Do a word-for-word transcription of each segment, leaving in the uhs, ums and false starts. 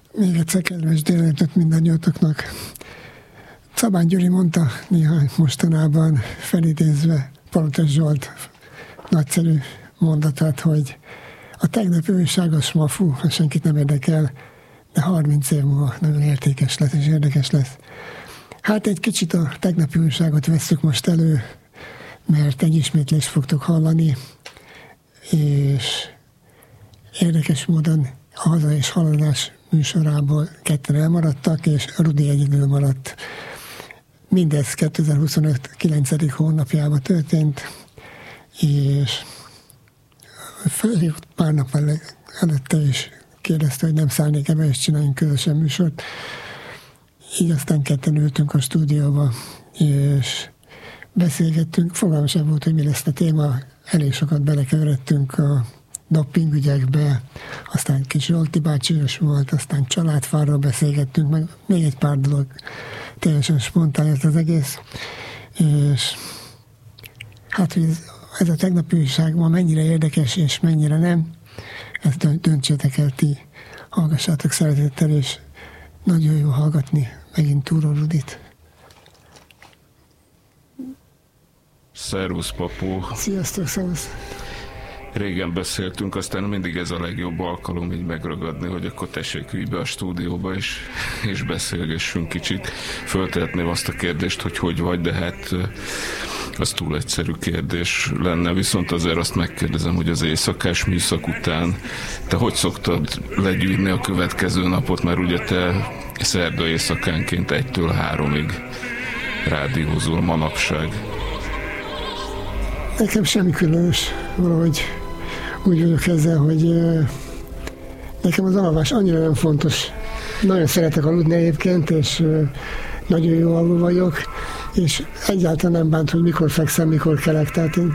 Még egyszer kedves délelőtt mindannyiatoknak. Szabán Gyuri mondta néhány mostanában felidézve Palotas Zsolt nagyszerű mondatát, hogy a tegnapi újság a smafú, ha senkit nem érdekel, de harminc év múlva nagyon értékes lesz és érdekes lesz. Hát egy kicsit a tegnapi újságot vesszük most elő, mert egy ismétlést fogtok hallani, és érdekes módon a Haza és Haladás műsorából ketten elmaradtak, és Rudi egyedül maradt. Mindez kétezer-huszonöt kilencedik hónapjában történt, és felhívott pár nap előtte is kérdezte, hogy nem szállnék ebbe, és csináljunk közösen műsort. Így aztán ketten ültünk a stúdióba, és beszélgettünk. Fogalmam sem volt, hogy mi lesz a téma. Elég sokat belekeveredtünk a dopingügyekbe, aztán kis Zsolti bácsi is volt, aztán családfáról beszélgettünk, meg még egy pár dolog, teljesen spontán ez az egész. És hát, hogy ez, ez a tegnapi újság ma mennyire érdekes, és mennyire nem, ezt döntsétek el ti, hallgassátok szeretettel, és nagyon jó hallgatni megint Túró Rudit. Szervusz, Papó! Sziasztok, szervusz! Régen beszéltünk, aztán mindig ez a legjobb alkalom így megragadni, hogy akkor tessék ülj be a stúdióba, és, és beszélgessünk kicsit. Föltehetném azt a kérdést, hogy hogy vagy, de hát az túl egyszerű kérdés lenne. Viszont azért azt megkérdezem, hogy az éjszakás műszak után te hogy szoktad legyűjtni a következő napot, mert ugye te szerda éjszakánként egytől háromig rádiózol manapság. Nekem semmi különös, valahogy úgy vagyok ezzel, hogy nekem az alvás annyira nem fontos. Nagyon szeretek aludni egyébként, és nagyon jó alul vagyok, és egyáltalán nem bánt, hogy mikor fekszem, mikor kelek. Tehát én...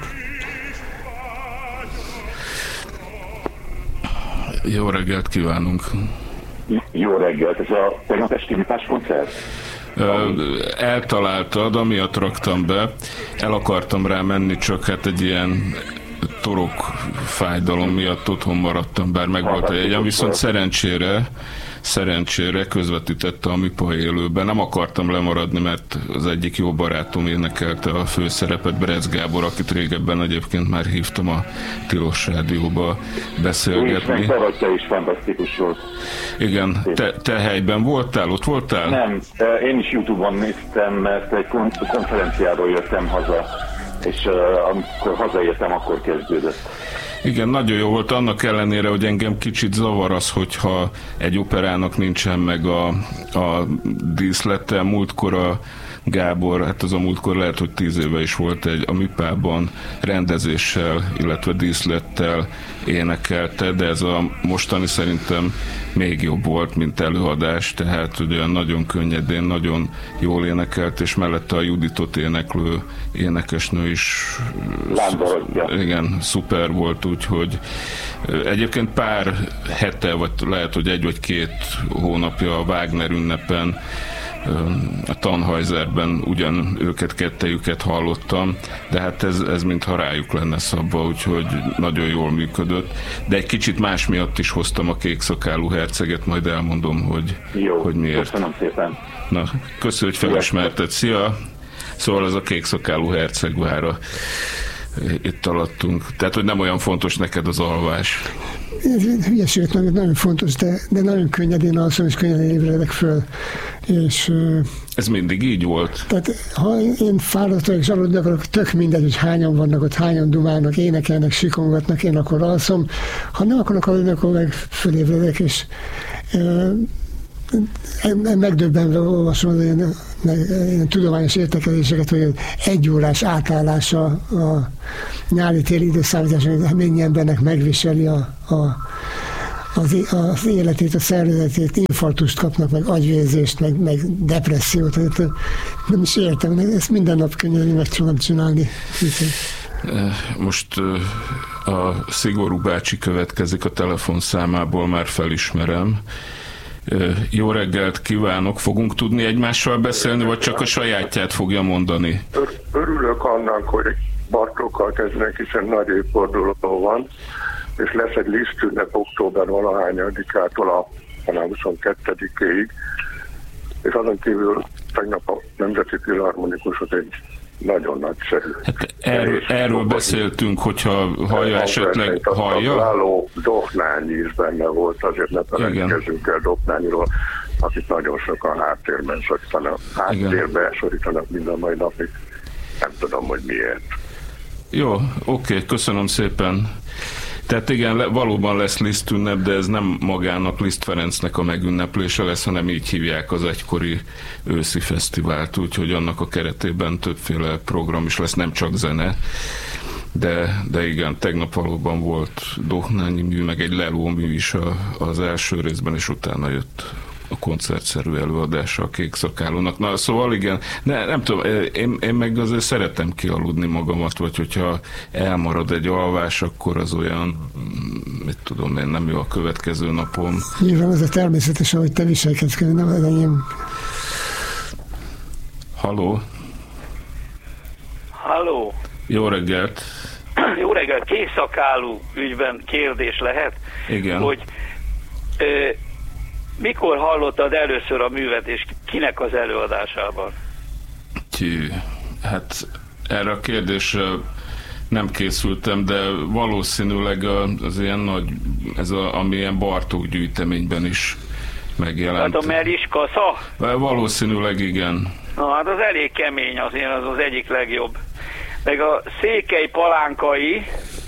Jó reggelt kívánunk! Jó reggelt! Ez a tegnap esti Mipás koncert? Eltaláltad, amiatt raktam be, el akartam rá menni, csak hát egy ilyen torok fájdalom miatt otthon maradtam, bár meg volt a jegyem, viszont szerencsére szerencsére közvetítette a Mipa élőben. Nem akartam lemaradni, mert az egyik jó barátom énekelte a főszerepet, Berec Gábor, akit régebben egyébként már hívtam a Tilos Rádióba beszélgetni. Úgy is, is fantasztikus volt. Igen, te, te helyben voltál? Ott voltál? Nem, én is YouTube-on néztem, mert egy konferenciáról jöttem haza, és amikor hazaértem, akkor kezdődött. Igen, nagyon jó volt, annak ellenére, hogy engem kicsit zavar az, hogyha egy operának nincsen meg a, a díszlete. Múltkor a Gábor, hát az a múltkor lehet, hogy tíz éve is volt egy, a Mipában rendezéssel, illetve díszlettel énekelte, de ez a mostani szerintem még jobb volt, mint előadás, tehát ugye nagyon könnyedén, nagyon jól énekelt, és mellette a Juditot éneklő énekesnő is igen, szuper volt, úgyhogy egyébként pár hete, vagy lehet, hogy egy vagy két hónapja a Wagner ünnepen a Tannhäuserben ugyan őket kettejüket hallottam, de hát ez, ez mintha rájuk lenne szabva, úgyhogy nagyon jól működött. De egy kicsit más miatt is hoztam a kékszakálú herceget, majd elmondom, hogy, jó, hogy miért. Köszönöm szépen. Na, köszönöm, hogy felismerted. Szia! Szóval ez a kékszakálú hercegvára. Itt alattunk. Tehát, hogy nem olyan fontos neked az alvás. Hülyeség, nagyon, nagyon fontos, de, de nagyon könnyedén alszom, és könnyedén ébredek föl. És, ez mindig így volt? Tehát, ha én fáradt vagyok, és aludni akarok, tök mindegy, hogy hányan vannak ott, hányan dumálnak, énekelnek, sikongatnak, én akkor alszom. Ha nem akarok aludni, akkor meg fölébredek, és megdöbbenve olvasom az ilyen, ilyen tudományos értekeléseket, hogy egy órás átállás a, a nyári-téli időszámításon, hogy mennyi embernek megviseli a, a, az, az életét, a szervezetét, infarktust kapnak, meg agyvérzést, meg, meg depressziót. Nem is értem, ezt minden nap könnyen meg tudom csinálni. Most a Szigorú bácsi következik, a telefonszámából már felismerem. Jó reggelt kívánok, fogunk tudni egymással beszélni, vagy csak a sajátját fogja mondani? Örülök annak, hogy Bartókkal kezdnek, hiszen nagy évforduló van, és lesz egy lisztünnep október valahányadikától a január huszonkettedikéig, és azon kívül tegnap a Nemzeti Filharmonikusok egy nagyon nagyszerű. Hát erről, erről beszéltünk, hogyha hallja esetleg, hallja? A Doknányi is benne volt, azért ne felejtkezzünk el Doknányiról, akit nagyon sokan háttérben szorítanak, háttérbe szorítanak mind a mai napig. Nem tudom, hogy miért. Jó, oké, köszönöm szépen. Tehát igen, valóban lesz Liszt ünnep, de ez nem magának Liszt Ferencnek a megünneplése lesz, hanem így hívják az egykori őszi fesztivált, úgyhogy annak a keretében többféle program is lesz, nem csak zene. De, de igen, tegnap valóban volt Doknányi mű, meg egy Leló mű is a, az első részben, és utána jött a koncertszerű előadása a Kékszakálónak. Na, szóval igen, ne, nem tudom, én, én meg azért szeretem kialudni magamat, vagy hogyha elmarad egy alvás, akkor az olyan, mit tudom én, nem jó a következő napom. Nyilván az a természetes, ahogy te viselkedsz, nem az enyém. Halló? Halló? Jó reggelt! Jó reggelt! Kékszakálú ügyben kérdés lehet? Igen. Hogy ö, mikor hallottad először a művet, és kinek az előadásában? Ki, hát erre a kérdésre nem készültem, de valószínűleg az ilyen nagy, ez a, ami ilyen Bartók gyűjteményben is megjelent. Hát a Meris Kasza? Valószínűleg igen. Na hát az elég kemény, azért az az egyik legjobb. Meg a Székely Palánkai.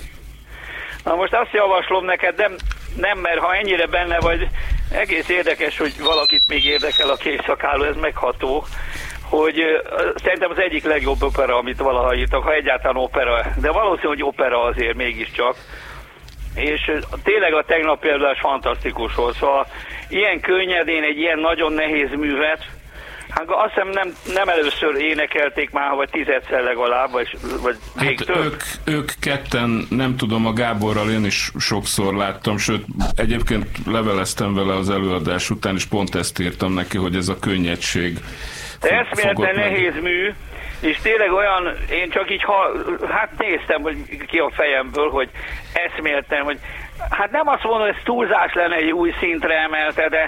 Na most azt javaslom neked, nem, nem mert ha ennyire benne vagy, egész érdekes, hogy valakit még érdekel a Kékszakáló, ez megható, hogy uh, szerintem az egyik legjobb opera, amit valaha írtak, ha egyáltalán opera, de valószínű, hogy opera azért mégiscsak. És uh, tényleg a tegnap például fantasztikus volt, szóval ilyen könnyedén egy ilyen nagyon nehéz művet, hát azt hiszem nem, nem először énekelték már, vagy tizedszer legalább, vagy, vagy még hát több. Ők, ők ketten, nem tudom, a Gáborral én is sokszor láttam, sőt, egyébként leveleztem vele az előadás után, és pont ezt írtam neki, hogy ez a könnyedség. De eszméletlen nehéz mű, és tényleg olyan, én csak így, ha, hát néztem, hogy ki a fejemből, hogy eszméletlen, hogy hát nem azt mondom, hogy ez túlzás lenne, egy új szintre emelte, de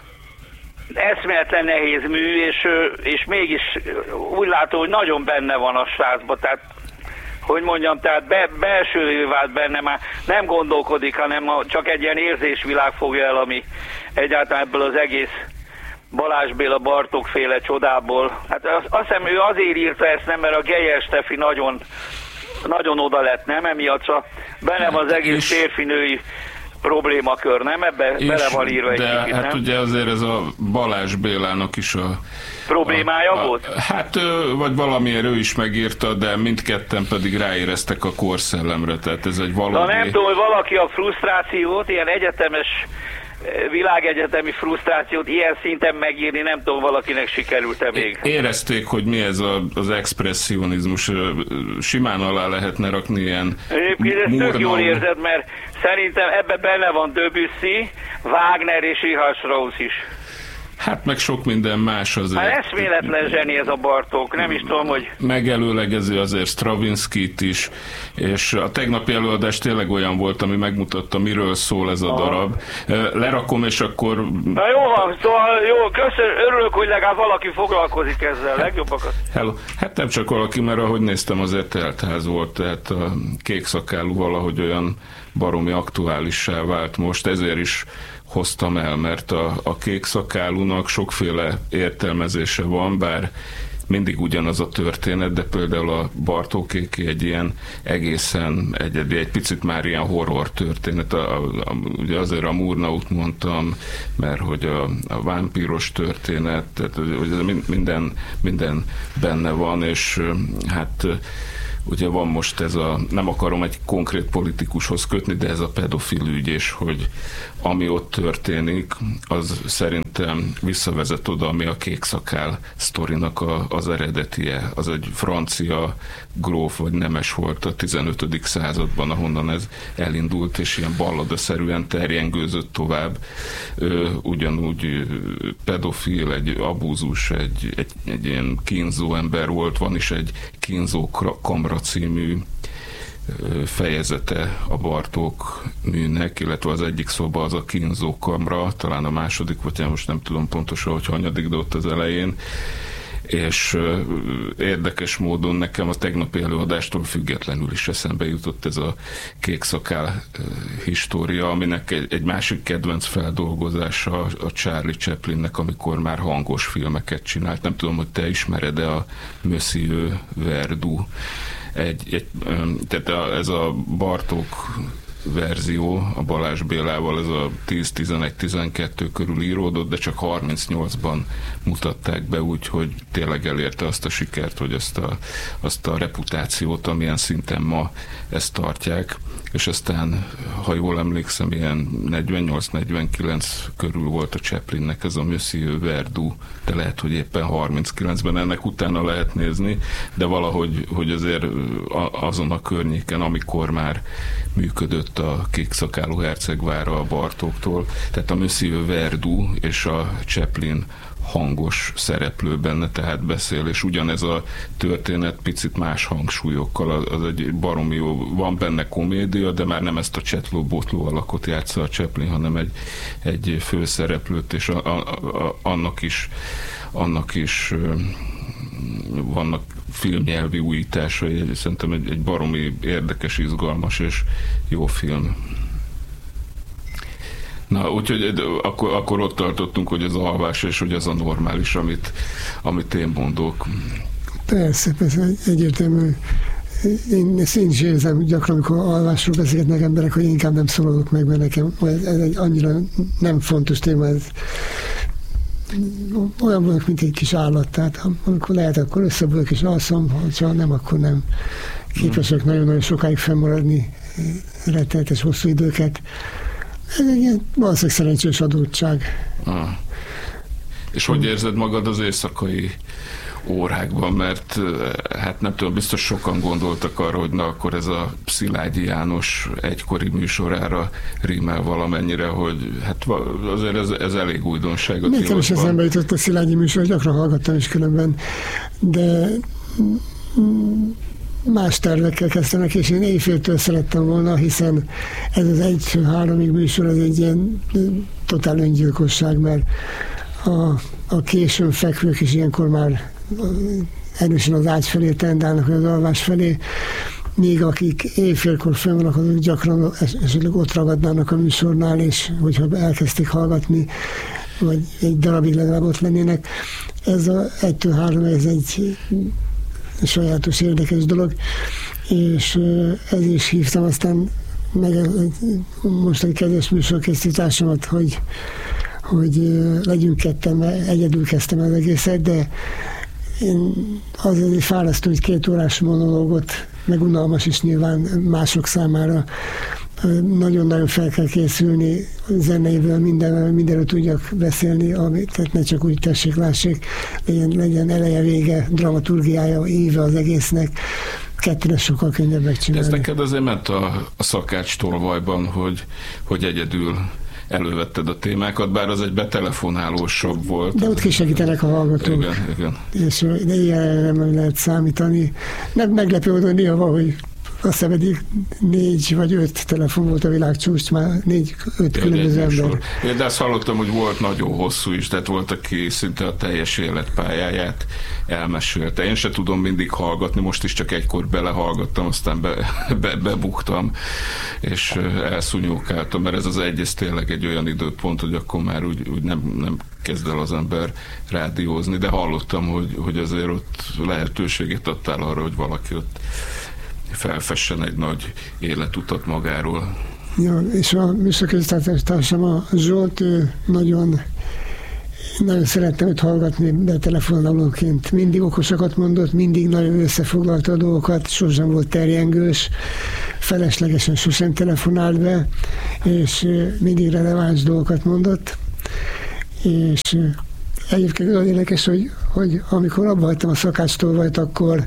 eszméletlen nehéz mű, és, és mégis úgy látom, hogy nagyon benne van a srácban, tehát hogy mondjam, tehát be, belső vált benne, már nem gondolkodik, hanem a, csak egy ilyen érzésvilág fogja el, ami egyáltalán ebből az egész Balázs Béla Bartók féle csodából. Hát azt, azt hiszem, ő azért írta ezt, nem, mert a Geyer Stefi nagyon, nagyon oda lett, nem? Emiatt benne van az egész férfinői problémakör, nem? Ebbe bele van írva egy de kicsit, hát nem? ugye azért ez a Balázs Bélának is a problémája a, a, volt? Hát vagy valamiért ő is megírta, de mindketten pedig ráéreztek a korszellemre, tehát ez egy valódi... Na nem tudom, hogy valaki a frusztrációt, ilyen egyetemes, világegyetemi frusztrációt ilyen szinten megírni, nem tudom, valakinek sikerült-e még. Érezték, hogy mi ez a, az expresszionizmus, simán alá lehetne rakni ilyen Egyébként ezt tök jól érzed, mert szerintem ebbe benne van Debussy, Wagner és Richard Strauss is. Hát meg sok minden más azért. Hát eszméletlen zseni ez a Bartók, nem is tudom, hogy... Megelőlegezi azért Stravinskit is, és a tegnapi előadás tényleg olyan volt, ami megmutatta, miről szól ez a darab. Lerakom, és akkor... Na jó van, szóval jó, köszönöm, örülök, hogy legalább valaki foglalkozik ezzel, legjobbakat. Hello. Hát nem csak valaki, mert ahogy néztem, azért teltház volt, tehát a Kékszakálú valahogy olyan baromi aktuálissá vált most, ezért is hoztam el, mert a, a Kékszakálúnak sokféle értelmezése van, bár mindig ugyanaz a történet, de például a Bartókéké egy ilyen egészen egyedi, egy picit már ilyen horror történet. A, a, a, ugye azért a Murnaut mondtam, mert hogy a, a vámpíros történet, tehát hogy minden, minden benne van, és hát ugye van most ez a, nem akarom egy konkrét politikushoz kötni, de ez a pedofil ügy, és hogy ami ott történik, az szerintem visszavezet oda, ami a Kékszakál sztorinak a, az eredetie. Az egy francia gróf vagy nemes volt a tizenötödik században, ahonnan ez elindult, és ilyen balladaszerűen terjengőzött tovább. Ö, ugyanúgy pedofil, egy abúzus, egy, egy, egy ilyen kínzó ember volt, van is egy Kínzó kamra című fejezete a Bartók műnek, illetve az egyik szoba az a kínzókamra, talán a második, vagy én most nem tudom pontosan, hogy hanyadik, de ott az elején. És uh, érdekes módon nekem a tegnapi előadástól függetlenül is eszembe jutott ez a kék szakál uh, história, aminek egy, egy másik kedvenc feldolgozása a Charlie Chaplinnek, amikor már hangos filmeket csinált. Nem tudom, hogy te ismered-e a Monsieur Verdoux. Egy, egy, um, tehát a, ez a Bartók verzió a Balázs Bélával, ez a tíz tizenegy tizenkettő körül íródott, de csak harmincnyolcban mutatták be, úgyhogy tényleg elérte azt a sikert, hogy azt a, azt a reputációt, amilyen szinten ma ezt tartják, és aztán, ha jól emlékszem, ilyen negyvennyolc negyvenkilenc körül volt a Chaplinnek ez a Monsieur Verdoux, de lehet, hogy éppen harminckilencben, ennek utána lehet nézni, de valahogy hogy azért azon a környéken, amikor már működött a kékszakálú hercegvára a Bartóktól, tehát a Monsieur Verdoux és a Chaplin hangos szereplő benne, tehát beszél, és ugyanez a történet picit más hangsúlyokkal, az egy baromi jó, van benne komédia, de már nem ezt a csetló-botló alakot játsza a Chaplin, hanem egy, egy főszereplőt, és a, a, a, annak is annak is vannak filmnyelvi újításai, szerintem egy, egy baromi érdekes, izgalmas és jó film. Na, úgyhogy akkor, akkor ott tartottunk, hogy az alvás, és hogy ez a normális, amit, amit én mondok. Persze, persze, egyértelmű. Én ezt én is érzem gyakran, amikor alvásról beszélgetnek emberek, hogy inkább nem szólalok meg, mert nekem ez, ez egy annyira nem fontos téma, ez olyan vagyok, mint egy kis állat, tehát amikor lehet, akkor összebülök és alszom, ha nem, akkor nem. Képesek nagyon-nagyon sokáig fennmaradni, rettenetes hosszú időket. Ez egy ilyen valószínűleg szerencsés adottság. Ah. És hogy érzed magad az éjszakai órákban, mert hát nem tudom, biztos sokan gondoltak arra, hogy na akkor ez a Szilágyi János egykori műsorára rímel valamennyire, hogy hát azért ez, ez elég újdonság a nekem is eszembe jutott a Szilágyi műsor, gyakran hallgattam is különben, de más tervekkel kezdtenek, és én éjféltől szerettem volna, hiszen ez az egy-háromig műsor, ez egy ilyen totál öngyilkosság, mert a, a későn fekvők is ilyenkor már erősen az ágy felé tendálnak, vagy az alvás felé, míg akik éjfélkor fönn vannak, azok gyakran esetleg ott ragadnának a műsornál, és hogyha elkezdték hallgatni, vagy egy darabig legalább ott lennének. Ez a egytől három, ez egy sajátos, érdekes dolog, és ez is hívtam aztán meg most egy kedves műsorkészításomat, hogy, hogy legyünk ketten, mert egyedül kezdtem az egészet, de én azért fárasztó, hogy két órás monológot, meg unalmas is nyilván mások számára, nagyon-nagyon fel kell készülni zenével, mindenről, mindenről tudjak beszélni, amit, tehát ne csak úgy tessék, lássék, legyen, legyen eleje, vége, dramaturgiája, íve az egésznek, kettőre sokkal könnyebb megcsinálni. Ez neked azért ment a, a szakács tolvajban, hogy, hogy egyedül elővetted a témákat, bár az egy betelefonálósabb volt. De ott kisegítenek a hallgatók. Igen, igen. És de ilyen nem lehet számítani. Nem meglepő volt, hogy néha valahogy azt hiszem eddig négy vagy öt telefon volt a világcsúcs, már négy, öt különböző ember. Én de azt hallottam, hogy volt nagyon hosszú is, tehát volt, aki szinte a teljes életpályáját elmesélte. Én se tudom mindig hallgatni, most is csak egykor belehallgattam, aztán be, be, bebuktam, és elszúnyókáltam, mert ez az egy, ez tényleg egy olyan időpont, hogy akkor már úgy, úgy nem, nem kezd el az ember rádiózni, de hallottam, hogy, hogy azért ott lehetőséget adtál arra, hogy valaki ott felfessen egy nagy életutat magáról. Ja, és a műsorkészítőtársam, a Zsolt, ő nagyon, nagyon szerettem őt hallgatni betelefonálóként. Mindig okosakat mondott, mindig nagyon összefoglalta a dolgokat, sosem volt terjengős, feleslegesen sosem telefonált be, és mindig releváns dolgokat mondott. És egyébként olyan érdekes, hogy, hogy amikor abba hagytam a szakácstolvajt, akkor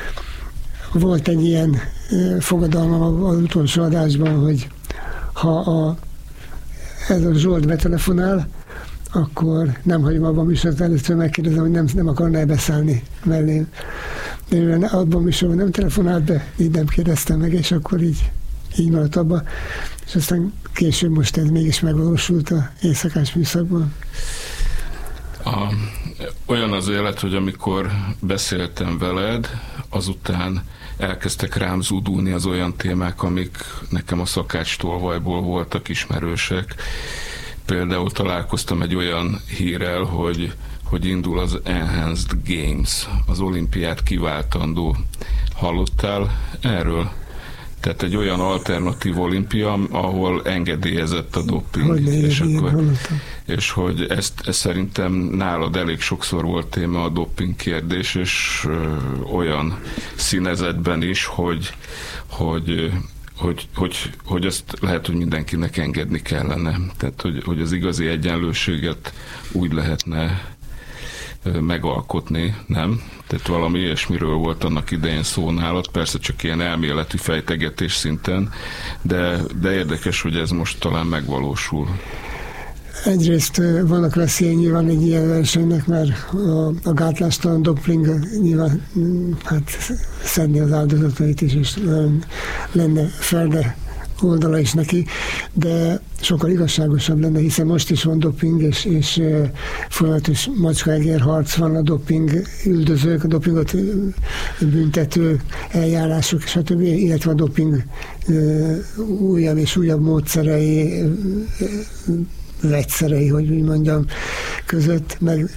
volt egy ilyen fogadalmam az utolsó adásban, hogy ha a, ez a Zsolt betelefonál, akkor nem hagyom abban a műsort, először megkérdezem, hogy nem, nem akarná beszállni mellém. de ő abban is nem telefonált be, így nem kérdeztem meg, és akkor így, így maradt abba. És aztán később most ez mégis megvalósult a éjszakás műszakban. A, olyan az élet, hogy amikor beszéltem veled, azután elkezdtek rám zúdulni az olyan témák, amik nekem a szakácstolvajból voltak ismerősek. Például találkoztam egy olyan hírrel, hogy, hogy indul az Enhanced Games, az olimpiát kiváltandó. Hallottál erről? Tehát egy olyan alternatív olimpia, ahol engedélyezett a doping. Hogy és, igen, akkor, hallottam. és hogy ezt, ezt szerintem nálad elég sokszor volt téma a doping kérdés, és ö, olyan színezetben is, hogy, hogy, hogy, hogy, hogy ezt lehet, hogy mindenkinek engedni kellene. Tehát, hogy, hogy az igazi egyenlőséget úgy lehetne megalkotni, nem? Tehát valami ilyesmiről volt annak idején szó nálad, persze csak ilyen elméleti fejtegetés szinten, de, de érdekes, hogy ez most talán megvalósul. Egyrészt vannak veszély nyilván egy ilyen versenynek, mert a, a gátlástalan doping nyilván hát szedni az áldozatait is, és lenne felde oldala is neki, de sokkal igazságosabb lenne, hiszen most is van doping, és, és folyamatos macskaegér harc van, a doping üldözők, a dopingot büntető eljárások, stb., illetve a doping újabb és újabb módszerei, vegyszerei, hogy úgy mondjam, között, meg,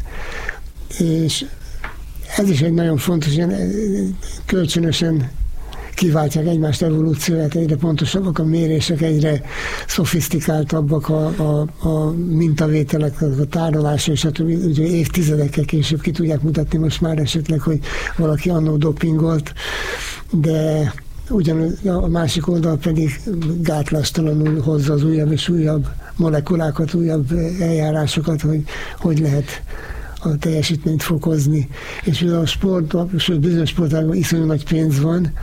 és ez is egy nagyon fontos, ilyen kölcsönösen kiváltják egymást evolúcióját, egyre pontosabbak a mérések, egyre szofisztikáltabbak a, a, a mintavételek, a tárolása, és ugye évtizedekkel később ki tudják mutatni most már esetleg, hogy valaki annó dopingolt, de ugyan a másik oldal pedig gátlástalanul hozza az újabb és újabb molekulákat, újabb eljárásokat, hogy hogy lehet a teljesítményt fokozni. És mivel a sport, sőt bizonyos sportágban iszonyú nagy pénz van,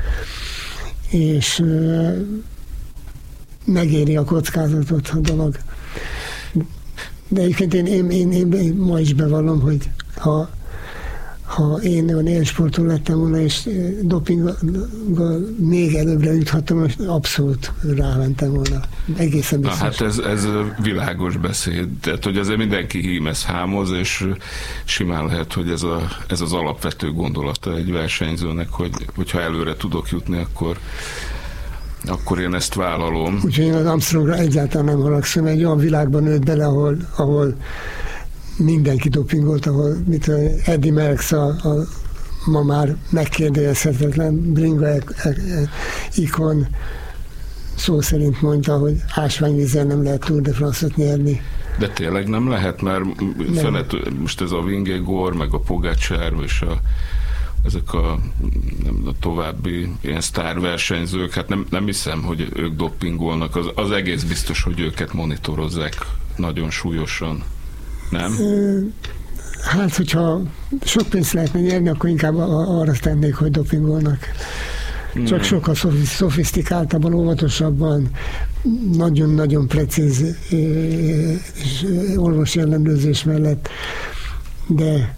és uh, megéri a kockázatot a dolog. De egyébként én, én, én, én, én ma is bevallom, hogy ha ha én olyan élsportol lettem volna, és dopinggal még előbbre juthattam, abszolút rámentem volna. Egészen biztos. Na, hát ez, ez világos beszéd. Tehát, hogy azért mindenki hímez hámoz, és simán lehet, hogy ez, a, ez az alapvető gondolata egy versenyzőnek, hogy, hogyha előre tudok jutni, akkor akkor én ezt vállalom. Úgyhogy én az Armstrongra egyáltalán nem haragszom. Egy olyan világban nőtt bele, ahol, ahol mindenki dopingolt, ahol mit, Eddie Merckx, a, a ma már megkérdezhetetlen bringa e, e, e, ikon szó szerint mondta, hogy ásványvízzel nem lehet Tour de France-ot nyerni. De tényleg nem lehet, mert felet, most ez a Vingegaard, meg a Pogačar, és a, ezek a, nem, a további ilyen sztárversenyzők, hát nem, nem hiszem, hogy ők dopingolnak. Az, az egész biztos, hogy őket monitorozzák nagyon súlyosan. Nem? Hát, hogyha sok pénzt lehetne nyerni, akkor inkább arra tennék, hogy dopingolnak. Csak hmm. sokkal szofisztikáltabban, óvatosabban, nagyon-nagyon precíz és orvosi ellenőrzés mellett, de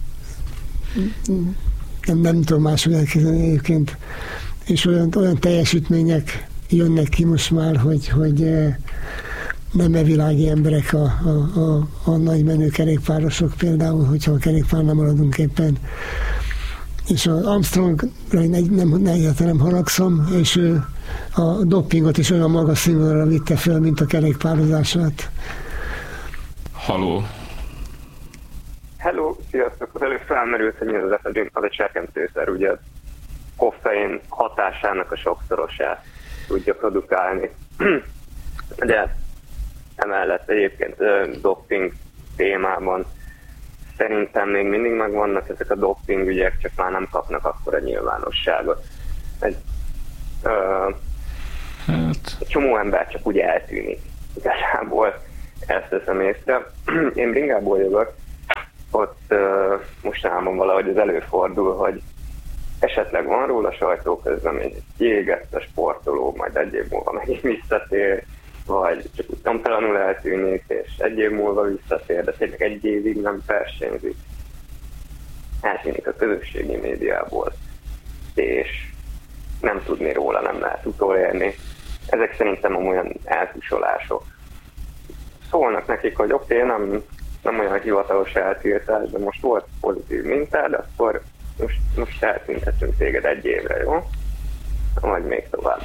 nem, nem tudom máshogy elképzelni egyébként. És olyan, olyan teljesítmények jönnek ki most már, hogy, hogy nem evilági emberek a, a, a, a nagy menő kerékpárosok például, hogyha a kerékpárnál maradunk éppen. És az Armstrongra nem, nem, egyáltalán nem haragszom, és ő a dopingot is olyan magas színvonalra vitte fel, mint a kerékpározását. Halló! Hello, sziasztok! Az előbb felmerült, hogy az efedrin az egy serkentőszer, ugye a koffein hatásának a sokszorosát tudja produkálni. De emellett egyébként doping témában szerintem még mindig megvannak ezek a doping ügyek, csak már nem kapnak akkora nyilvánosságot. Egy, ö, hát. egy csomó ember csak úgy eltűnik. Igazából ezt teszem észre. Én bringából jövök, ott ö, mostanában valahogy az előfordul, hogy esetleg van róla sajtóközlemény, egy jégett a sportoló, majd egy év múlva megint visszatér, vagy csak úgy tamtalanul eltűnik, és egy év múlva visszatér, de tényleg egy évig nem versenyzik. Eltűnik a közösségi médiából. és nem tudni róla, nem lehet utolérni. Ezek szerintem olyan eltusolások. Szólnak nekik, hogy oké, okay, nem, nem olyan hivatalos eltiltás, de most volt pozitív mintád, akkor most, most eltüntetünk téged egy évre, jó? Vagy még tovább.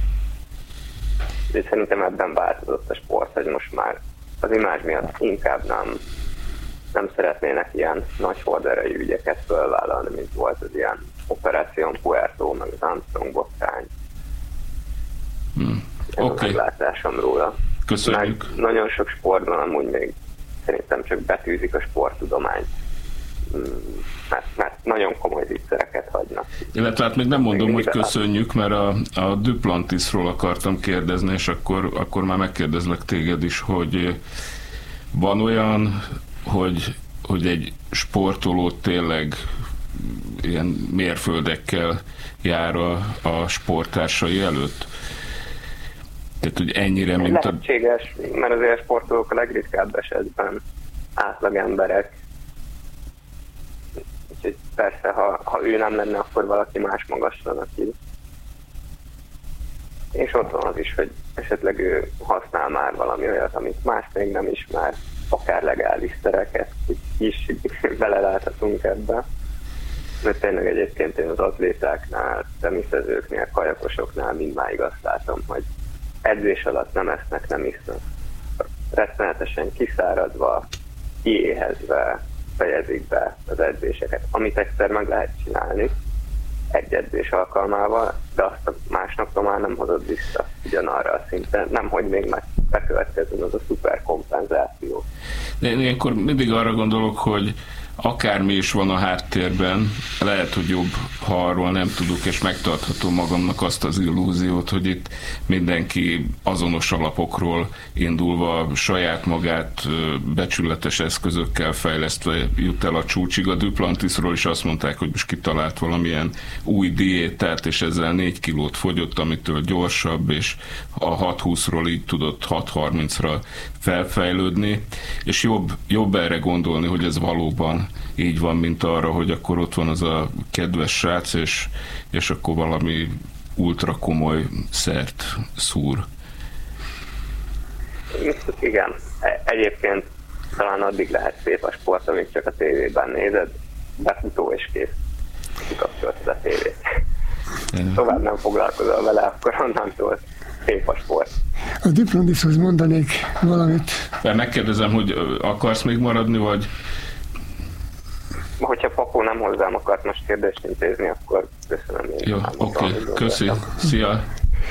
De szerintem ebben változott a sport, hogy most már az imázs miatt inkább nem, nem szeretnének ilyen nagy horderejű ügyeket fölvállalni, mint volt az ilyen Operáción Puerto, meg az Armstrong botrány. Hmm. Ez okay. a meglátásom róla. Köszönjük. Meg nagyon sok sportban amúgy még szerintem csak betűzik a sporttudományt, mert, mert nagyon komoly viccereket hagynak. Illetve hát még nem mondom, még hogy köszönjük, mert a, a Duplantisról akartam kérdezni, és akkor, akkor már megkérdezlek téged is, hogy van olyan, hogy, hogy egy sportoló tényleg ilyen mérföldekkel jár a, a sporttársai előtt? Tehát, hogy ennyire, mint lehetséges, a... mert azért sportolók a legritkább esetben átlag emberek. Úgyhogy persze, ha, ha ő nem lenne, akkor valaki más magaslanak ki. És ott van az is, hogy esetleg ő használ már valami olyat, amit más még nem ismer, akár legális szereket is beleláthatunk ebbe. Mert tényleg egyébként én az atlétáknál, teniszezőknél, kajakosoknál mindmáig azt látom, hogy edzés alatt nem esznek, nem isznak. Rettenetesen kiszáradva, kiéhezve fejezik be az edzéseket, amit egyszer meg lehet csinálni egy edzés alkalmával, de azt a másnapra már nem hozod vissza ugyanarra a szinten, nemhogy még meg bekövetkezzen az a szuper kompenzáció. De én ilyenkor mindig arra gondolok, hogy akármi is van a háttérben, lehet, hogy jobb, ha arról nem tudok, és megtarthatom magamnak azt az illúziót, hogy itt mindenki azonos alapokról indulva saját magát becsületes eszközökkel fejlesztve jut el a csúcsig. A Duplantisról is azt mondták, hogy most kitalált valamilyen új diétát, és ezzel négy kilót fogyott, amitől gyorsabb, és a hat húszról így tudott hat harmincra felfejlődni, és jobb, jobb erre gondolni, hogy ez valóban így van, mint arra, hogy akkor ott van az a kedves srác, és, és akkor valami ultra komoly szert szúr. Igen. Egyébként talán addig lehet szép a sport, amíg csak a tévében nézed, befutó és kész. Kikapcsoltad a tévét. Tovább nem foglalkozol vele, akkor onnantól szép a sport. A Duplantishoz mondanék valamit. Mert megkérdezem, hogy akarsz még maradni, vagy... Hogyha Papó nem hozzám akart most kérdést intézni, akkor köszönöm én. Jó, oké, okay. Köszi. Szia.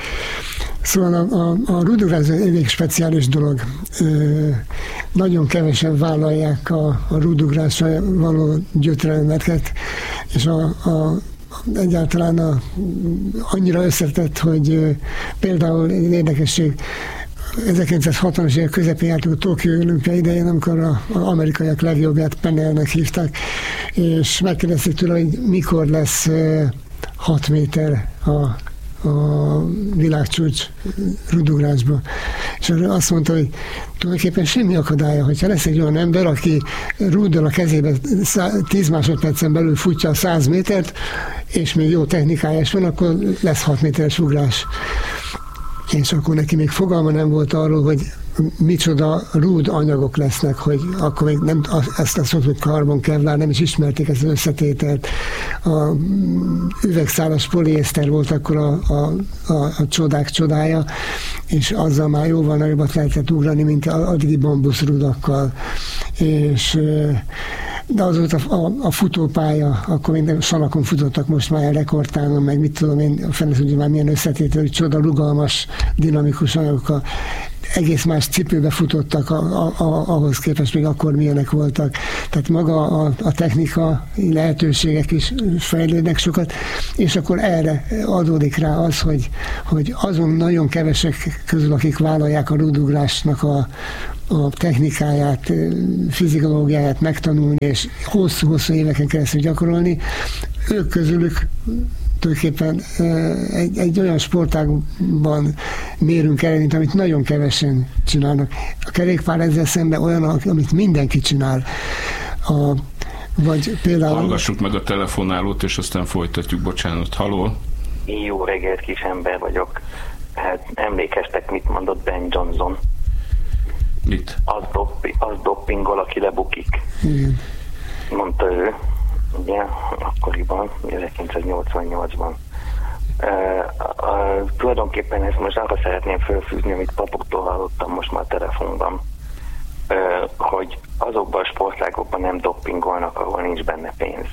Szóval a, a, a rudográs egy elég speciális dolog. Ö, nagyon kevesen vállalják a, a rudográsra való gyötrelmeket, és a, a egyáltalán a, annyira összetett, hogy például egy érdekesség, ezerkilencszázhatvanas évek közepén jártunk a Tokió olimpia idején, amikor az amerikaiak legjobbját Pennellnek hívták, és megkérdezték tőle, hogy mikor lesz hat méter a a világcsúcs rudugrásba. És azt mondta, hogy tulajdonképpen semmi akadálya, hogyha lesz egy olyan ember, aki rúddal a kezébe tíz másodpercen belül futja a száz métert, és még jó technikája is van, akkor lesz hat méteres ugrás. És akkor neki még fogalma nem volt arról, hogy micsoda rúd anyagok lesznek, hogy akkor még nem, ezt azt mondtuk, hogy karbonkevlár, nem is ismerték ezt az összetételt. A üvegszálas poliészter volt akkor a, a, a, a csodák csodája, és azzal már jóval nagyobbat lehetett ugrani, mint addigi bambuszrudakkal. És de az volt a, a, a futópálya, akkor minden salakon futottak, most már rekordtánon, meg mit tudom én, a fene tudja már milyen összetételű, csoda, rugalmas, dinamikus anyagokkal. Egész más cipőbe futottak a, a, a, ahhoz képest, még akkor milyenek voltak. Tehát maga a, a technika lehetőségek is fejlődnek sokat, és akkor erre adódik rá az, hogy, hogy azon nagyon kevesek közül, akik vállalják a rúdugrásnak a, a technikáját, fizikológiáját megtanulni, és hosszú-hosszú éveken keresztül gyakorolni, ők közülük tulajdonképpen egy, egy olyan sportágban mérünk eredményt, amit nagyon kevesen csinálnak. A kerékpár ezzel szemben olyan, amit mindenki csinál. A, Vagy például... Hallgassuk meg a telefonálót, és aztán folytatjuk, bocsánat. Halló? Jó reggelt, kis ember vagyok. Hát emlékeztek, mit mondott Ben Johnson? Mit? Az, doppi, az doppingol, aki lebukik. Igen. Mondta ő, ugye, akkoriban, ezerkilencszáznyolcvannyolcban. Uh, uh, tulajdonképpen ezt most arra szeretném felfűzni, amit papuktól hallottam most már telefonban, uh, hogy azokban a sportágokban nem doppingolnak, ahol nincs benne pénz.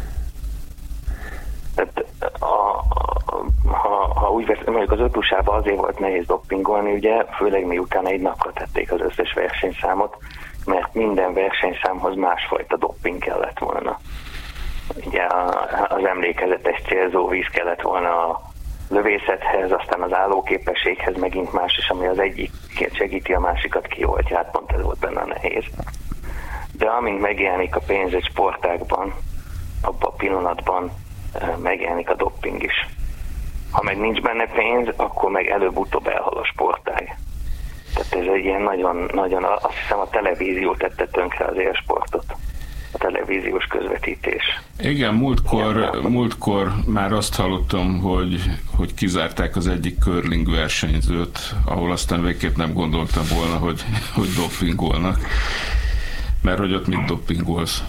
Tehát a, a, ha, ha úgy vesz, mondjuk az ötusában azért volt nehéz doppingolni, ugye, főleg miután egy napra tették az összes versenyszámot, mert minden versenyszámhoz másfajta dopping kellett volna. Ugye az emlékezetes célzóvíz kellett volna a lövészethez, aztán az állóképességhez megint más, és ami az egyiket segíti, a másikat kioltja, hát pont ez volt benne nehéz. De amint megjelenik a pénz egy sportágban, abban a pillanatban megjelenik a dopping is. Ha meg nincs benne pénz, akkor meg előbb-utóbb elhal a sportág. Tehát ez egy ilyen nagyon, nagyon, azt hiszem a televízió tette tönkre az élsportot. A televíziós közvetítés. Igen, múltkor, múltkor már azt hallottam, hogy, hogy kizárták az egyik curling versenyzőt, ahol aztán végképp nem gondoltam volna, hogy, hogy dopingolnak. Mert hogy ott mit dopingolsz?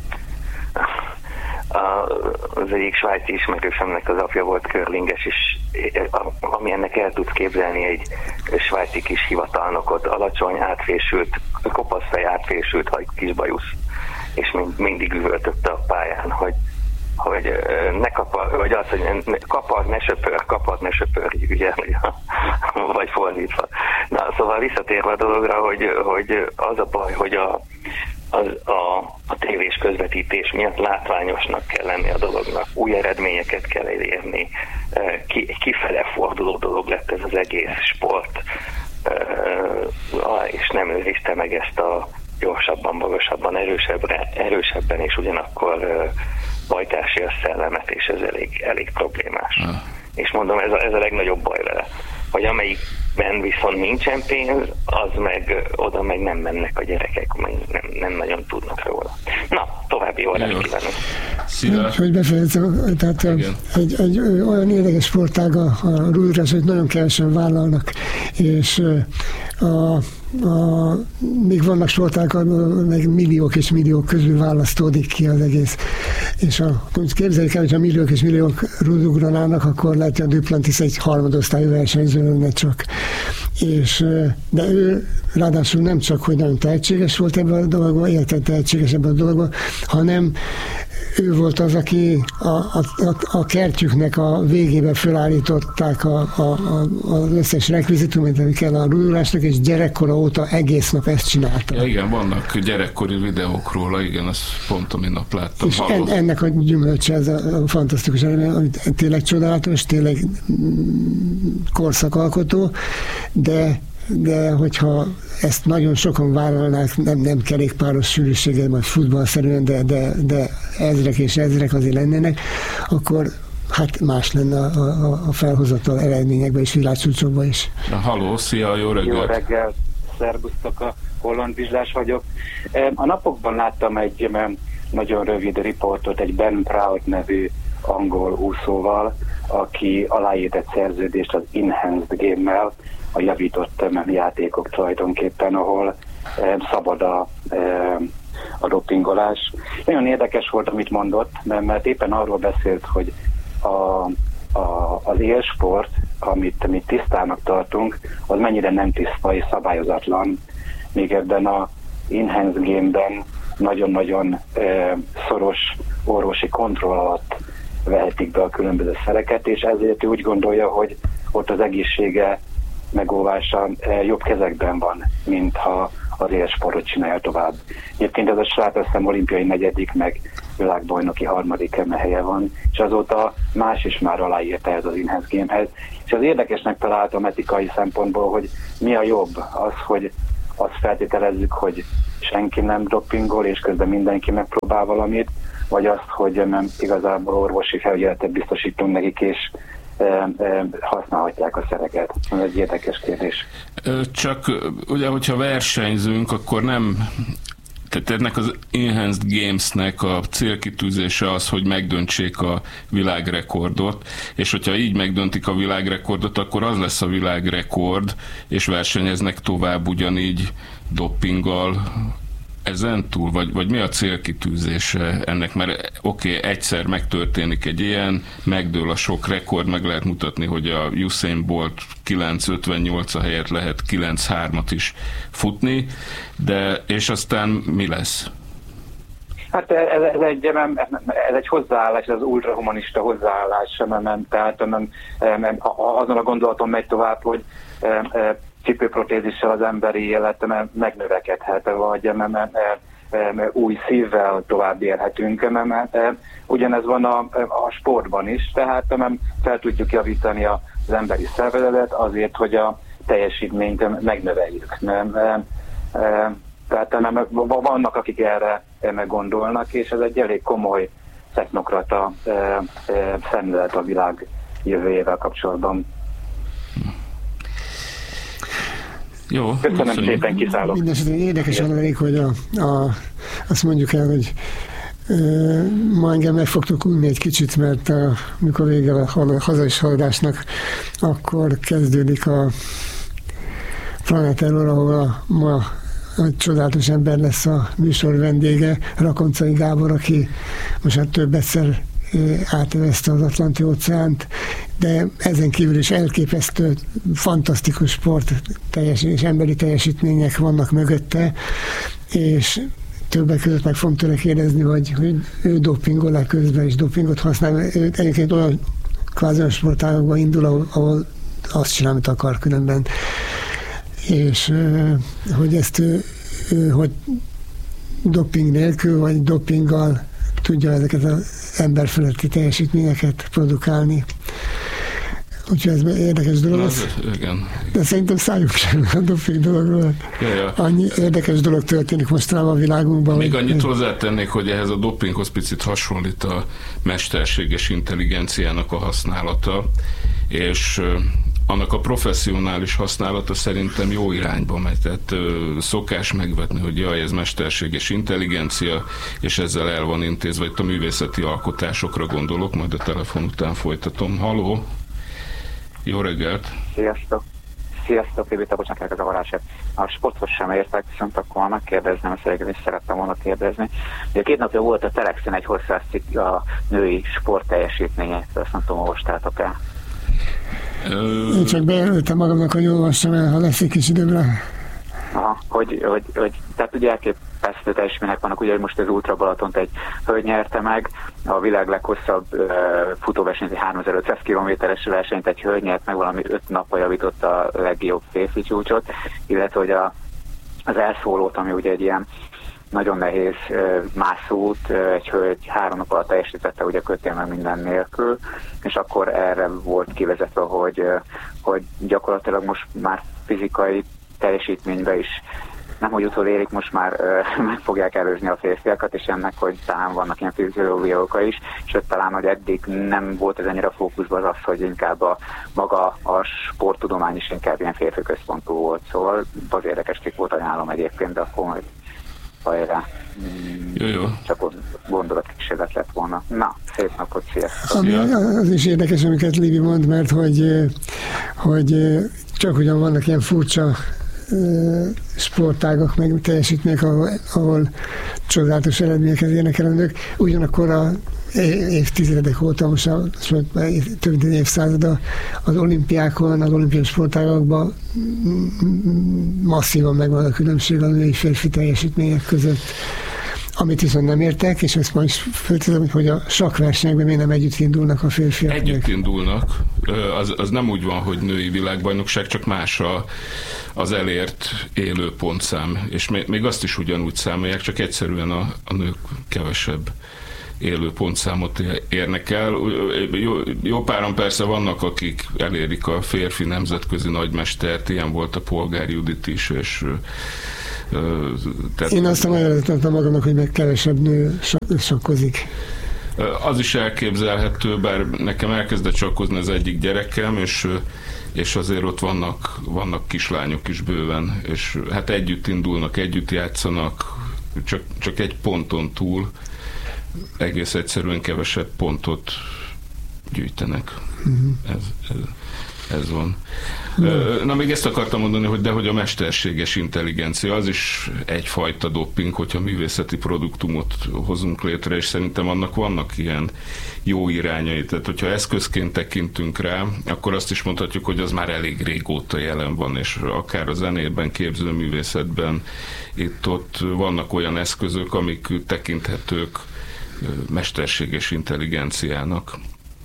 Az egyik svájci ismerősömnek az apja volt curlinges, és ami ennek el tudsz képzelni egy svájci kis hivatalnokot, alacsony, átfésült, kopaszfej átfésült haj, kis bajusz, és mind, mindig üvöltötte a pályán, hogy, hogy ne kapar, vagy az, hogy kapar, ne söpör, kapar, ne söpörjük, ugye, vagy fordítva. Na, szóval visszatérve a dologra, hogy, hogy az a baj, hogy a Az a, a tévés közvetítés miatt látványosnak kell lenni a dolognak, új eredményeket kell elérni, ki, kifele forduló dolog lett ez az egész sport, és nem őrizte meg ezt a gyorsabban, magasabban, erősebbre, erősebben, és ugyanakkor bajtársi a szellemet, és ez elég, elég problémás. Ah. És mondom, ez a, ez a legnagyobb baj vele, hogy amelyikben viszont nincsen pénz, az meg oda meg nem mennek a gyerekek, nem, nem nagyon tudnak róla. Na, további órát kívánok. Szia! Hogy befejezem, tehát egy, egy olyan érdekes sportág a, a rúdrás, hogy nagyon kevesen vállalnak, és a, a, még vannak sportágok, meg milliók és milliók közül választódik ki az egész. És a, képzeljük el, hogy ha milliók és milliók rúdugranának, akkor lehet, hogy a Duplantis egy harmadosztályú versenyző lenne csak. És, de ő ráadásul nem csak, hogy nagyon tehetséges volt ebben a dologban, érted tehetséges ebben a dologban, hanem ő volt az, aki a, a, a, a kertjüknek a végébe felállították a, a, a, az összes rekvizitumot, ami kell a rúdulásnak, és gyerekkora óta egész nap ezt csinálta. Ja, igen, vannak gyerekkori videók róla, igen, azt pont a minap láttam. És en, ennek a gyümölcse, ez a, a fantasztikus eredmény, amit tényleg csodálatos, tényleg korszakalkotó, de de hogyha ezt nagyon sokan vállalnák, nem, nem kerékpáros sűrűséggel, majd futballszerűen, de, de, de ezrek és ezrek azért lennének, akkor hát más lenne a, a, a felhozatal eredményekben és világcsúcsokban is. Na, halló, szia, jó reggelt! Jó reggelt, szervusztok, a Holland Vizslás vagyok. A napokban láttam egy nagyon rövid riportot egy Ben Proud nevű angol úszóval, aki aláírt egy szerződést az Enhanced Game-mel, a javított játékok tulajdonképpen, ahol eh, szabad a, eh, a dopingolás. Nagyon érdekes volt, amit mondott, mert, mert éppen arról beszélt, hogy a, a, az élsport, amit, amit tisztának tartunk, az mennyire nem tiszta és szabályozatlan. Még ebben a Enhanced Game-ben nagyon-nagyon eh, szoros orvosi kontroll alatt vehetik be a különböző szereket, és ezért úgy gondolja, hogy ott az egészsége megóvása jobb kezekben van, mint ha az élsportot csinálja tovább. Egyébként ez a srác, azt hiszem, olimpiai negyedik, meg világbajnoki harmadik helye van, és azóta más is már aláírta ez az Enhanced Game-hez. És az érdekesnek találtam etikai szempontból, hogy mi a jobb, az, hogy azt feltételezzük, hogy senki nem dopingol, és közben mindenki megpróbál valamit, vagy azt, hogy nem igazából orvosi felügyeletet biztosítunk nekik, és használhatják a szereket. Ez egy érdekes kérdés. Csak ugye, hogyha versenyzünk, akkor nem, Tehát ennek az Enhanced Games-nek a célkitűzése az, hogy megdöntsék a világrekordot, és hogyha így megdöntik a világrekordot, akkor az lesz a világrekord, és versenyeznek tovább ugyanígy doppinggal ezen túl, vagy, vagy mi a célkitűzése ennek? Mert oké, okay, egyszer megtörténik egy ilyen, megdől a sok rekord, meg lehet mutatni, hogy a Usain Bolt kilenc ötvennyolc a helyett lehet kilenc hármat is futni, de és aztán mi lesz? Hát ez, ez, egy, ez egy hozzáállás, ez az ultrahumanista hozzáállás, nem, tehát nem, nem, azon a gondolaton megy tovább, hogy cipőprotézissel az emberi élet megnövekedhet, vagy új szívvel tovább élhetünk. Ugyanez van a, a sportban is, tehát fel tudjuk javítani az emberi szervezetet azért, hogy a teljesítményt megnöveljük. Tehát nem, vannak, akik erre meggondolnak, és ez egy elég komoly technokrata szemlélet a világ jövőjével kapcsolatban. Jó, köszönöm szépen, kiszállok. Mindenesetre érdekes elég, hogy a, a, azt mondjuk el, hogy e, ma engem meg fogtok unni egy kicsit, mert a, mikor vége a hazai haladásnak, akkor kezdődik a Planet Error, ahol a, ma egy csodálatos ember lesz a műsor vendége, Rakoncai Gábor, aki most hát több egyszer átevezte az Atlanti-óceánt, de ezen kívül is elképesztő, fantasztikus sport teljesít, és emberi teljesítmények vannak mögötte, és többek között meg fogom tőle kérdezni, hogy, hogy ő dopingol-e közben, és dopingot használ. Ő egyébként olyan kvázi olyan sportágokban indul, ahol, ahol azt csinál, amit akar különben. És hogy ezt ő, ő, hogy doping nélkül, vagy dopinggal tudja ezeket az emberfeletti teljesítményeket produkálni. Úgyhogy ez érdekes dolog. Az, igen. De szerintem szálljunk sem a doping dologról. Ja, ja. Annyi érdekes dolog történik mostanában a világunkban. Még annyit hozzátennék, hogy ehhez a dopinghoz picit hasonlít a mesterséges intelligenciának a használata, és annak a professzionális használata szerintem jó irányba megy. Tehát ö, szokás megvetni, hogy jaj, ez mesterséges intelligencia, és ezzel el van intézve. Itt a művészeti alkotásokra gondolok, majd a telefon után folytatom. Halló! Jó reggelt! Sziasztok! Sziasztok, Fibita, bocsánat, ez a zavarásért. A sporthoz sem értek, viszont akkor megkérdeznem, ezt egyébként is szerettem volna kérdezni. Ugye két napja volt a Telexen egy hosszás cikk a női sport teljesítményét, ezt nem tudom, olvastátok el. Én csak bejelöltem magamnak, hogy olvassam el, ha lesz egy kis időbre. Aha, hogy, hogy, hogy, tehát ugye elképesztő teljesítmények vannak, ugye most az Ultra Balatont egy hölgy nyerte meg, a világ leghosszabb uh, futóversenyt, egy háromezer-ötszáz kilométeres versenyt egy hölgy nyert meg, valami öt nappal javított a legjobb férfi csúcsot, illetve hogy a, az elszólót, ami ugye egy ilyen nagyon nehéz uh, mászót, uh, egy hölgy három nap alatt teljesítette, ugye kötélme minden nélkül, és akkor erre volt kivezetve, hogy, uh, hogy gyakorlatilag most már fizikai teljesítménybe is nem hogy utolérik, most már uh, meg fogják előzni a férfiakat, és ennek, hogy talán vannak ilyen fiziológiai oka is, és talán, hogy eddig nem volt ez ennyire fókuszban az az, hogy inkább a maga a sporttudomány is inkább ilyen férfi központú volt, szóval az érdekes cikk volt, ajánlom egyébként, de akkor majd hajrá. Jó, jó. Csak gondolatkísérlet lett volna. Na, szép napot, sziasztok! Ami az is érdekes, amiket Livi mond, mert hogy, hogy csak ugyan vannak ilyen furcsa sportágak, meg teljesítmények, ahol, ahol csodálatos eredményeket érnek el a nők, ugyanakkor a évtizedek óta, most a, több mint évszázada az olimpiákon, az olimpiai sportágakban masszívan megvan a különbség a női férfi teljesítmények között. Amit viszont nem értek, és ezt majd fölteszem, hogy a sakkversenyekben miért nem együtt indulnak a férfiak? Együtt indulnak. Az, az nem úgy van, hogy női világbajnokság, csak más a, az elért élő pontszám. És még, még azt is ugyanúgy számolják, csak egyszerűen a, a nők kevesebb élő pontszámot érnek el. Jó, jó páran persze vannak, akik elérik a férfi nemzetközi nagymestert, ilyen volt a Polgár Judit is, és Tehát, én azt a magyarázatottam magamnak, hogy meg kevesebb nő sakkozik. Az is elképzelhető, bár nekem elkezdett sakkozni az egyik gyerekem, és, és azért ott vannak, vannak kislányok is bőven, és hát együtt indulnak, együtt játszanak, csak, csak egy ponton túl egész egyszerűen kevesebb pontot gyűjtenek. Uh-huh. Ez, ez, ez van. Uh-huh. Na, még ezt akartam mondani, hogy de hogy a mesterséges intelligencia az is egyfajta doping, hogyha művészeti produktumot hozunk létre, és szerintem annak vannak ilyen jó irányai. Tehát, hogyha eszközként tekintünk rá, akkor azt is mondhatjuk, hogy az már elég régóta jelen van, és akár a zenében, képzőművészetben itt-ott vannak olyan eszközök, amik tekinthetők mesterséges intelligenciának.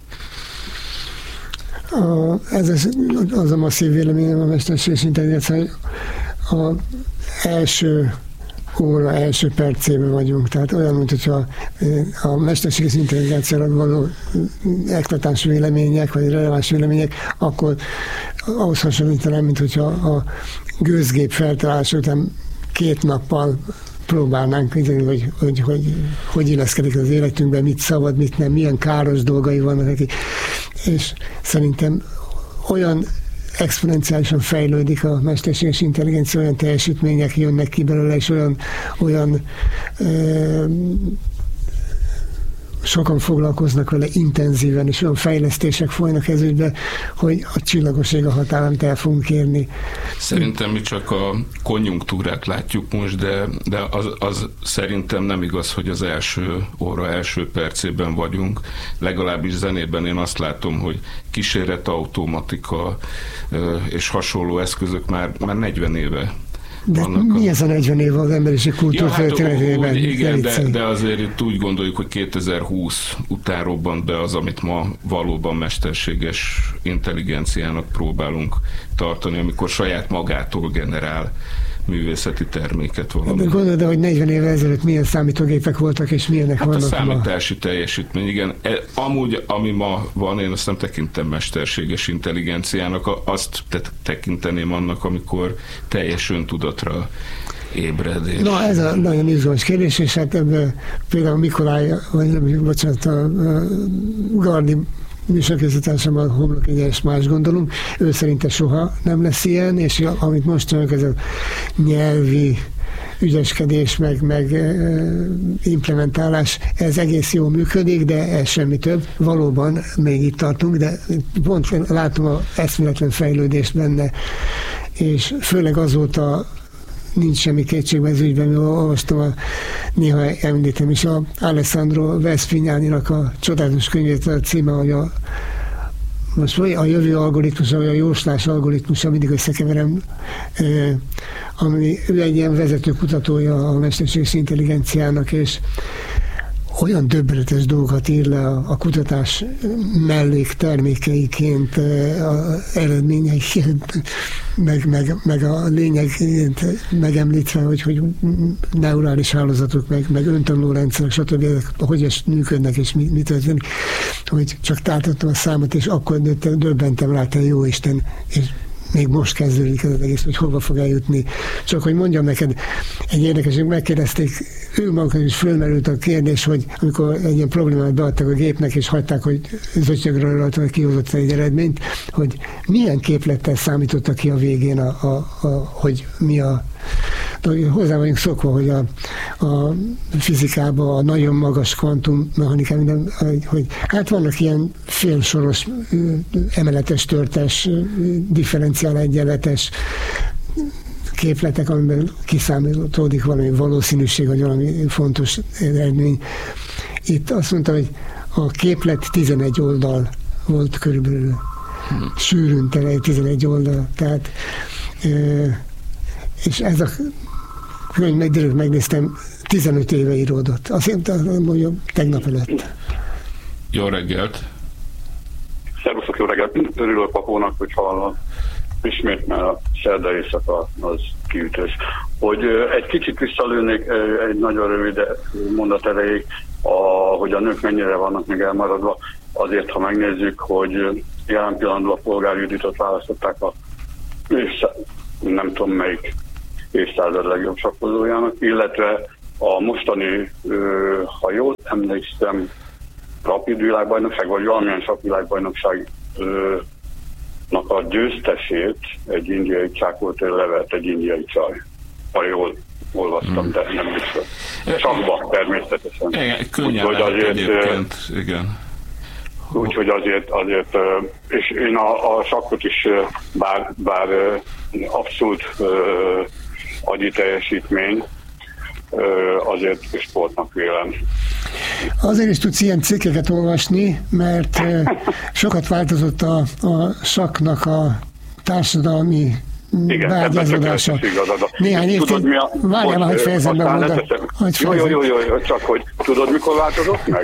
A, ez az, az a masszív véleményem a mesterséges intelligencia, hogy az első óra, első percében vagyunk. Tehát olyan, mint hogyha a mesterséges intelligenciára való eklatás vélemények, vagy releváns vélemények, akkor ahhoz hasonlítanám, mint hogyha a gőzgép feltalálása után két nappal próbálnánk, hogy hogy, hogy, hogy hogy illeszkedik az életünkben, mit szabad, mit nem, milyen káros dolgai vannak neki. És szerintem olyan exponenciálisan fejlődik a mesterséges intelligencia, olyan teljesítmények jönnek ki belőle, és olyan, olyan ö, sokan foglalkoznak vele intenzíven, és olyan fejlesztések folynak ez ügybe, hogy a csillagoség a határán el fogunk érni. Szerintem mi csak a konjunktúrát látjuk most, de, de az, az szerintem nem igaz, hogy az első óra, első percében vagyunk. Legalábbis zenében én azt látom, hogy kíséret, automatika és hasonló eszközök már, már negyven éve. De mi ez a negyven év az emberiség kultúrtörténetében? Ja, hát, igen, de, de azért itt úgy gondoljuk, hogy kétezer-húsz után robbant be az, amit ma valóban mesterséges intelligenciának próbálunk tartani, amikor saját magától generál művészeti terméket valami. De gondolod, hogy negyven évvel ezelőtt milyen számítógépek voltak, és milyenek hát vannak a számítási ma? Teljesítmény, igen. Amúgy, ami ma van, én azt nem tekintem mesterséges intelligenciának, azt tekinteném annak, amikor teljes öntudatra ébredés. Na, ez a nagyon izgalmas kérdés, és hát ebben például Mikolaj, vagy nem, bocsánat, a, a Gardi műsorkészítésemmel homlok egyenes más gondolunk, ő szerinte soha nem lesz ilyen, és amit most csinálunk, ez a nyelvi ügyeskedés, meg, meg implementálás, ez egész jól működik, de ez semmi több. Valóban még itt tartunk, de pont látom az eszméletlen fejlődést benne, és főleg azóta nincs semmi kétségben ez ügyben, mert olvastam, a, néha említem is a Alessandro Vespignaninak a csodálatos könyvét, a címe, hogy a, most a jövő algoritmusa, vagy a jóslás algoritmusa, mindig összekeverem, eh, ami ő egy ilyen vezető kutatója a mesterséges intelligenciának, és olyan döbbenetes dolgokat ír le a, a kutatás melléktermékeiként, az eredményeiként, meg, meg, meg a lényegét megemlítve, hogy, hogy neurális hálózatok, meg, meg öntanuló rendszerek, stb. Hogy is működnek, és mi, mi történik, hogy csak tártottam a számot, és akkor döbbentem rá, te jó Isten, és még most kezdődik ez az egész, hogy hova fog eljutni. Csak hogy mondjam neked, egy érdekes, hogy megkérdezték, ő maguk is fölmerült a kérdés, hogy amikor egy ilyen problémát beadtak a gépnek, és hagyták, hogy zötyögről rajta kihozott egy eredményt, hogy milyen képlettel számítottak ki a végén, a, a, a, hogy mi a hozzá vagyunk szokva, hogy a, a fizikában a nagyon magas kvantummechanikában, hogy hát vannak ilyen félsoros, emeletes, törtes, differenciál egyenletes képletek, amiben kiszámítódik valami valószínűség, vagy valami fontos eredmény. Itt azt mondta, hogy a képlet tizenegy oldal volt körülbelül. Sűrűn tele tizenegy oldal. Tehát és ez a könyv, meg direkt megnéztem, tizenöt éve íródott. Azt mondjam, tegnap előtt. Jó reggelt! Szervuszok, jó reggelt! Örülök Papónak, hogy hallom. Ismét, mert a szerda éjszaka az kiütős. Hogy egy kicsit visszalőnék egy nagyon rövid mondat erejéig, a, hogy a nők mennyire vannak még elmaradva. Azért, ha megnézzük, hogy jelen pillanatban a Polgár Juditot választották a nem tudom melyik évszázad legjobb sakkozójának, illetve a mostani, ha jól emlékszem, rapid világbajnokság, vagy valamilyen sakvilágbajnokságnak a győztesét egy indiai csákótől levert egy indiai csaj. Ha jól olvastam, mm. de nem biztos. Sakban természetesen. Igen, könnyen lehet azért, egyébként, igen. Úgyhogy azért, azért, és én a, a sakkot is, bár, bár abszolút agyi teljesítmény, azért sportnak vélem. Azért is tudsz ilyen cikkeket olvasni, mert sokat változott a, a sakknak a társadalmi beágyazodása. Néhány évtized... Várjál, hogy fejezem be mondat. Jó, jó, jó, jó, csak hogy tudod, mikor változott meg?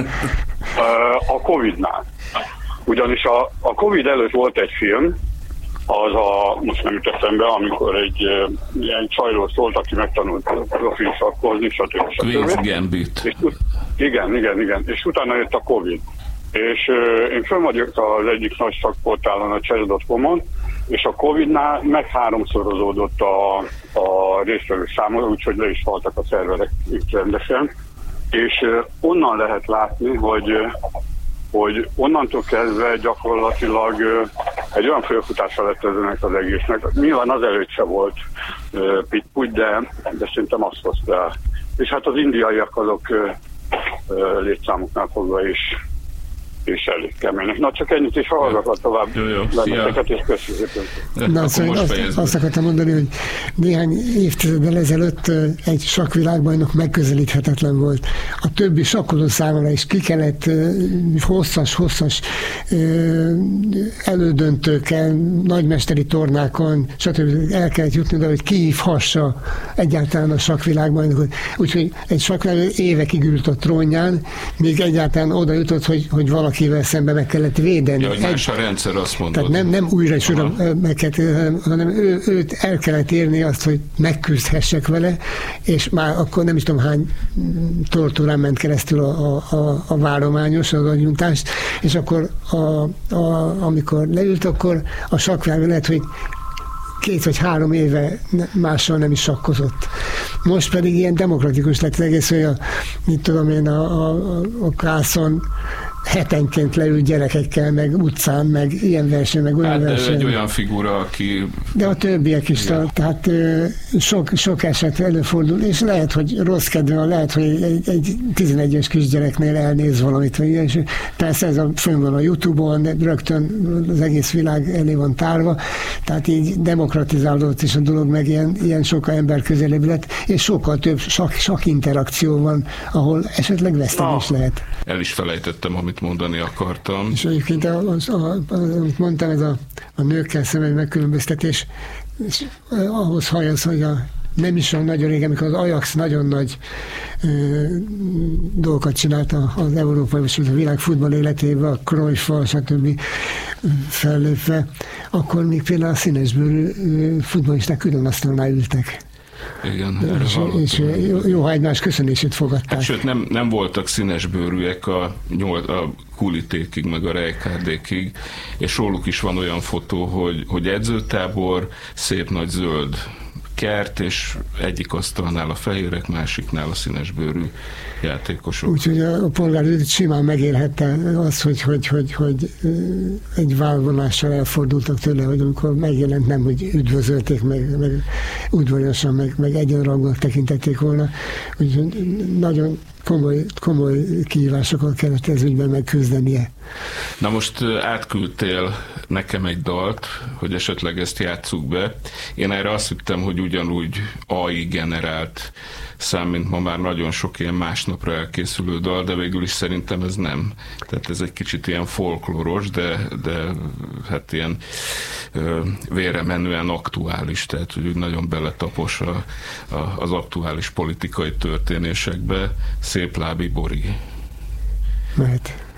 A Covid-nál. Ugyanis a, a Covid előtt volt egy film, az a, most nem jut eszembe, amikor egy uh, ilyen csajról szólt, aki megtanult profil sakkozni, stb. Queen's Gambit. És, igen, igen, igen. És utána jött a Covid. És uh, én fönn vagyok az egyik nagy sakkportálon, a chess pont com-on, és a Covid-nál meg háromszorozódott a, a résztvevő száma, úgyhogy le is haltak a szerverek rendesen. És uh, onnan lehet látni, hogy uh, hogy onnantól kezdve gyakorlatilag uh, egy olyan fölfutása lett ezenek az egésznek. Nyilván az előtt se volt uh, pitpugy, de, de szerintem azt hozta el. És hát az indiaiak azok uh, uh, létszámoknál fogva is és elég kemények. Na csak ennyit, és hallgatlak tovább benneteket, és köszönjük. Na, szóval azt, azt akartam mondani, hogy néhány évtizeddel ezelőtt egy sakkvilágbajnok megközelíthetetlen volt. A többi sakkozó számára is ki kellett hosszas-hosszas elődöntőkkel, nagymesteri tornákon, stb. El kellett jutni, de hogy kihívhassa egyáltalán a sakkvilágbajnokot. Úgyhogy egy sakkvilágbajnok évekig ült a trónján, még egyáltalán oda jutott, hogy, hogy valaki akivel szemben meg kellett védeni. Ja, hogy más a rendszer, azt mondod. Tehát nem, nem újra és újra meg kellett, hanem ő, őt el kellett érni azt, hogy megküzdhessek vele, és már akkor nem is tudom hány tortúrán ment keresztül a, a, a, a várományos, az agyuntást, és akkor a, a, amikor leült, akkor a sakkvilágban lehet, hogy két vagy három éve mással nem is sakkozott. Most pedig ilyen demokratikus lett az egész, hogy a, mit tudom én, a, a, a kászon hetenként leül gyerekekkel, meg utcán, meg ilyen verseny, meg olyan hát, verseny. Egy olyan figura, aki... De a többiek is, igen. Tehát sok, sok eset előfordul, és lehet, hogy rossz kedve, lehet, hogy egy, egy tizenegyes kisgyereknél elnéz valamit, vagy ilyen, és persze ez a fönn van a YouTube-on, de rögtön az egész világ elé van tárva, tehát így demokratizálódott is a dolog, meg ilyen, ilyen sokkal ember közelébb lett, és sokkal több sak, sak interakció van, ahol esetleg veszteni is lehet. El is felejtettem, amit mondani akartam. És egyébként, az, az, az, amit mondtam, ez a, a nőkkel szemben megkülönböztetés, és ahhoz hajaz, hogy a, nem is olyan nagyon régen, amikor az Ajax nagyon nagy ö, dolgokat csinálta az európai, vagy a világ futball életében, a Cruyff-val, stb. Fellépve, akkor még például a színesbőrű futballisták külön asztalnál ültek. Igen, és, és jó, ha egymás köszönését fogadták. Hát, sőt, nem, nem voltak színesbőrűek a, nyolc, a Kulitékig, meg a Rejkárdékig, és róluk is van olyan fotó, hogy, hogy edzőtábor, szép nagy zöld kert, és egyik asztalnál a fehérek, másiknál a színesbőrű játékosok. Úgyhogy a, a polgár simán megélhette az, hogy, hogy, hogy, hogy egy válvonással elfordultak tőle, hogy amikor megjelent, nem, hogy üdvözölték, meg, meg udvariasan, meg, meg egyenrangúak tekintették volna. Úgyhogy nagyon komoly, komoly kihívásokat kellett ez ügyben megküzdenie. Na most átküldtél nekem egy dalt, hogy esetleg ezt játsszuk be. Én erre azt hittem, hogy ugyanúgy á i generált szám, mint ma már nagyon sok ilyen másnapra elkészülő dal, de végül is szerintem ez nem. Tehát ez egy kicsit ilyen folklóros, de, de hát ilyen ö, vére menően aktuális, tehát hogy nagyon beletapos a, a, az aktuális politikai történésekbe. Szép lábi Bori. Mehet.